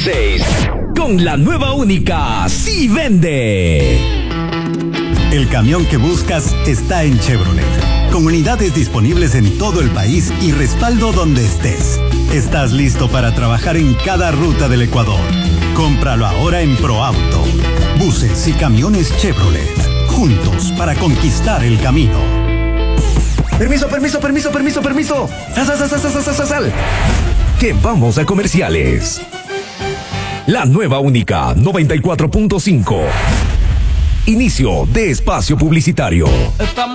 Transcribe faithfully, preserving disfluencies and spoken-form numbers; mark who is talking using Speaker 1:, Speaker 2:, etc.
Speaker 1: seis. Con la nueva única, sí vende.
Speaker 2: El camión que buscas está en Chevrolet, con unidades disponibles en todo el país y respaldo donde estés. Estás listo para trabajar en cada ruta del Ecuador. Cómpralo ahora en ProAuto. Buses y camiones Chevrolet, juntos para conquistar el camino.
Speaker 1: Permiso, permiso, permiso, permiso, permiso. Sal, sal, sal, sal, sal, sal, sal. Que vamos a comerciales. La nueva única noventa y cuatro punto cinco. Inicio de espacio publicitario.
Speaker 3: Estamos